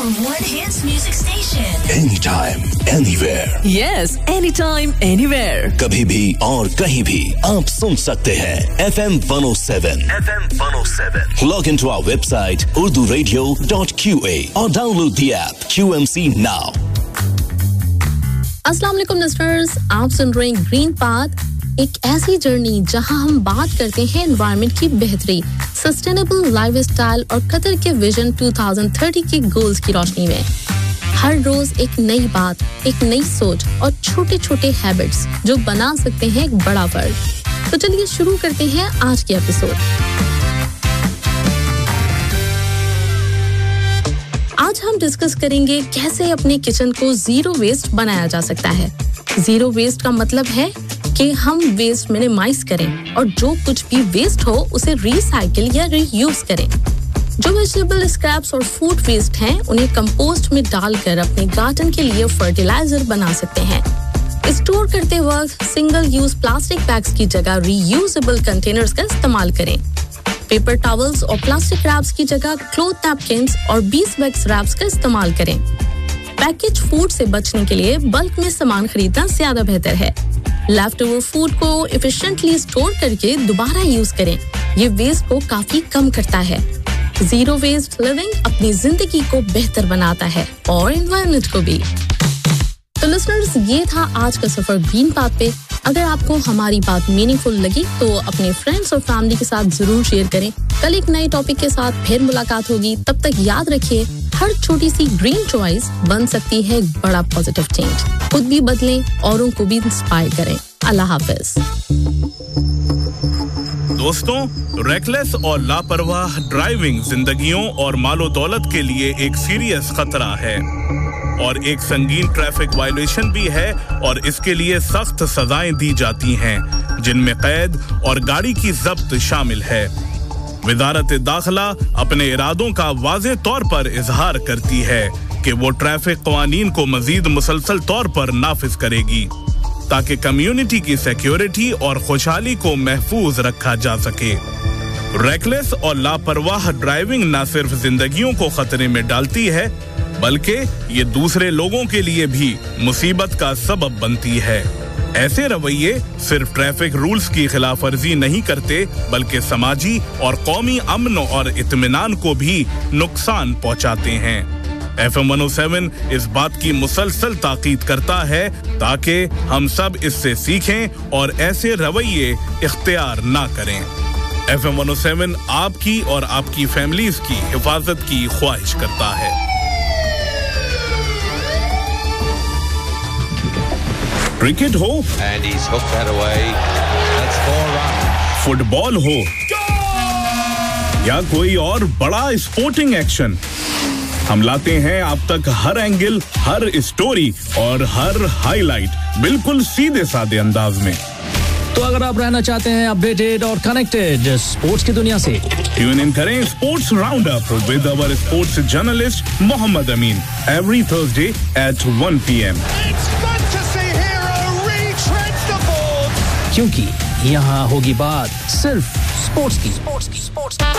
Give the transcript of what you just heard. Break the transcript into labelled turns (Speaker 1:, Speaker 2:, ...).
Speaker 1: number one hits music station.
Speaker 2: Anytime, anywhere.
Speaker 3: Yes, anytime, anywhere.
Speaker 2: कभी भी और कहीं भी आप सुन सकते हैं FM 107. FM 107. Log into our website urduradio.qa or download the app QMC now.
Speaker 4: अस्सलाम वालेकुम लिसनर्स, आप सुन रहे हैं ग्रीन पाथ, एक ऐसी जर्नी जहां हम बात करते हैं एनवायरनमेंट की बेहतरी, सस्टेनेबल लाइफस्टाइल और कतर के विजन 2030 के गोल्स की रोशनी में। हर रोज एक नई बात, एक नई सोच और छोटे-छोटे हैबिट्स जो बना सकते हैं एक बड़ा फर्क। तो चलिए शुरू करते हैं आज की एपिसोड। आज हम डिस्कस करेंगे कैसे अपने किचन को जीरो वेस्ट बनाया जा सकता है। जीरो वेस्ट का मतलब है कि हम वेस्ट मिनिमाइज करें और जो कुछ भी वेस्ट हो उसे रिसाइकिल या रीयूज करें। जो वेजिटेबल स्क्रैप्स और फूड वेस्ट हैं, उन्हें कंपोस्ट में डालकर अपने गार्डन के लिए फर्टिलाइजर बना सकते हैं। स्टोर करते वक्त सिंगल यूज प्लास्टिक बैग्स की जगह रीयूजेबल कंटेनर्स का इस्तेमाल करें। पेपर टॉवल्स और प्लास्टिक रैप्स की जगह क्लॉथ नैपकिन्स और 20 बैग्स रैप्स का इस्तेमाल करें। पैकेज फूड से बचने के लिए बल्क में सामान खरीदना ज्यादा बेहतर है। लेफ्टओवर फूड को एफिशिएंटली स्टोर करके दोबारा यूज करें। ये वेस्ट को काफी कम करता है। जीरो वेस्ट लिविंग अपनी जिंदगी को बेहतर बनाता है और एनवायरनमेंट को भी। तो लिसनर्स, ये था आज का सफर ग्रीन पाथ पे। अगर आपको हमारी बात मीनिंगफुल लगी तो अपने फ्रेंड्स और फैमिली के साथ जरूर शेयर करें। कल एक नए टॉपिक के साथ फिर मुलाकात होगी। तब तक याद रखिए, हर छोटी सी ग्रीन चॉइस बन सकती है एक बड़ा पॉजिटिव चेंज। खुद भी बदलें, औरों को भी इंस्पायर करें। अल्लाह हाफिज।
Speaker 5: दोस्तों, रेकलेस और लापरवाह ड्राइविंग जिंदगियों और मालो दौलत के लिए एक सीरियस खतरा है और एक संगीन ट्रैफिक वायलेशन भी है और इसके लिए सख्त सजाएं दी जाती हैं, जिनमें कैद और गाड़ी की जब्त शामिल है। वजारत दाखिला अपने इरादों का वाज़ेह तौर पर इजहार करती है कि वो ट्रैफिक कवानीन को मजीद मुसलसल तौर पर नाफिज करेगी ताकि कम्युनिटी की सिक्योरिटी और खुशहाली को महफूज रखा जा सके। रेकलेस और लापरवाह ड्राइविंग न सिर्फ जिंदगियों को खतरे में डालती है बल्कि ये दूसरे लोगों के लिए भी मुसीबत का सबब बनती है। ऐसे रवैये सिर्फ ट्रैफिक रूल्स की खिलाफवर्जी नहीं करते बल्कि समाजी और कौमी अमन और इत्मीनान को भी नुकसान पहुंचाते हैं। FM 107 इस बात की मुसलसल ताकीद करता है ताकि हम सब इससे सीखें और ऐसे रवैये इख्तियार ना करें। FM 107 आपकी और आपकी फैमिलीज की हिफाजत की ख्वाहिश करता है। क्रिकेट हो,
Speaker 6: and he's hooked that away. That's 4 runs.
Speaker 5: Football हो या कोई और बड़ा स्पोर्टिंग एक्शन, हम लाते हैं आप तक हर एंगल, हर स्टोरी और हर हाईलाइट बिल्कुल सीधे साधे अंदाज में।
Speaker 7: तो अगर आप रहना चाहते हैं अपडेटेड और कनेक्टेड स्पोर्ट्स की दुनिया से,
Speaker 5: ट्यून इन करें sports round up with our sports journalist Mohammad Amin every Thursday at 1 PM।
Speaker 7: क्योंकि यहाँ होगी बात सिर्फ स्पोर्ट्स की।